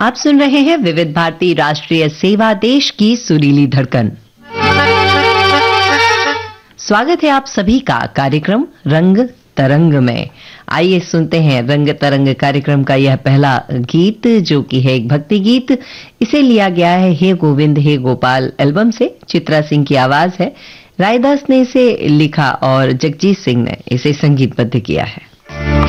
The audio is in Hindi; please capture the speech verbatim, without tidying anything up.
आप सुन रहे हैं विविध भारती राष्ट्रीय सेवा, देश की सुरीली धड़कन। स्वागत है आप सभी का कार्यक्रम रंग तरंग में। आइए सुनते हैं रंग तरंग कार्यक्रम का यह पहला गीत, जो कि है एक भक्ति गीत। इसे लिया गया है हे गोविंद हे गोपाल एल्बम से। चित्रा सिंह की आवाज है, रायदास ने इसे लिखा और जगजीत सिंह ने इसे संगीतबद्ध किया है।